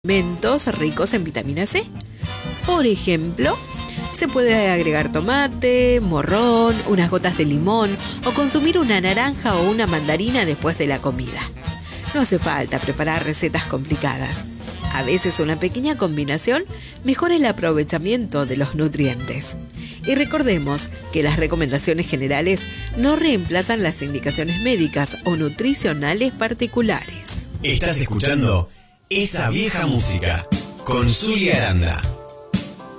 alimentos ricos en vitamina C. Por ejemplo, se puede agregar tomate, morrón, unas gotas de limón o consumir una naranja o una mandarina después de la comida. No hace falta preparar recetas complicadas. A veces una pequeña combinación mejora el aprovechamiento de los nutrientes. Y recordemos que las recomendaciones generales no reemplazan las indicaciones médicas o nutricionales particulares. Estás escuchando Esa Vieja Música con Zulia Aranda.